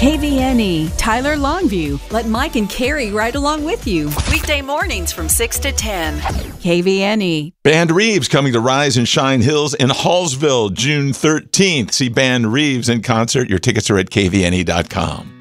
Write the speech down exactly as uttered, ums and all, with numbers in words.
K V N E, Tyler Longview. Let Mike and Carrie ride along with you. Weekday mornings from six to ten. K V N E. Band Reeves coming to Rise and Shine Hills in Hallsville, June thirteenth. See Band Reeves in concert. Your tickets are at K V N E dot com.